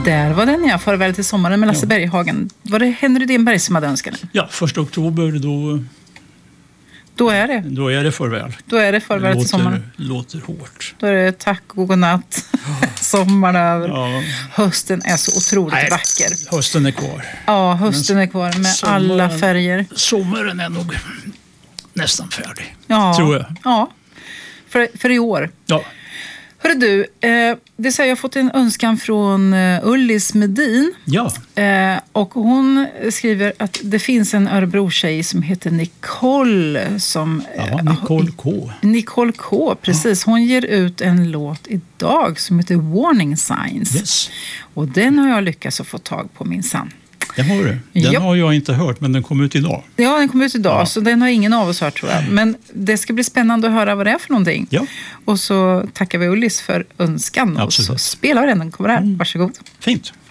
Där var den, ja. Farväl till sommaren med Lasse Berghagen. Var det Henry Stenberg som hade önskat den? Ja, 1 oktober Då är det. Då är det farväl. Då är det farväl till sommaren. Låter hårt. Då är det tack och godnatt. Sommaren över. Ja. Hösten är så otroligt vacker. Hösten är kvar. Ja, hösten är kvar med alla färger. Sommaren är nog nästan färdig. Ja, tror jag. Ja, för i år. Ja. Hörru du, det säger jag har fått en önskan från Ullis Medin. Ja. Och hon skriver att det finns en Örebro-tjej som heter Nicole. Nicole K. Nicole K, precis. Hon ger ut en låt idag som heter Warning Signs. Yes. Och den har jag lyckats att få tag på minsann. Den har du. Den har jag inte hört, men den kom ut idag. Ja, den kom ut idag, så den har ingen av oss hört, tror jag. Men det ska bli spännande att höra vad det är för någonting. Ja. Och så tackar vi Ullis för önskan. Absolut. Och så spelar vi den kommer här. Varsågod. Fint.